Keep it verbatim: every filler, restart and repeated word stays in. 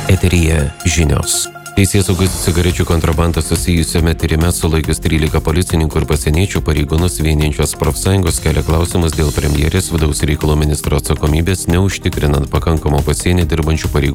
Eteryje žinios. Teisėsaugos cigarečių kontrabanda susijusiame tyrime sulaikius trylika policininkų ir pasieniečių pareigūnus vienijančios profsąjungos kelia klausimus dėl premjerės vidaus reikalų ministro atsakomybės neužtikrinant pakankamo pasienį dirbančių pareigūnų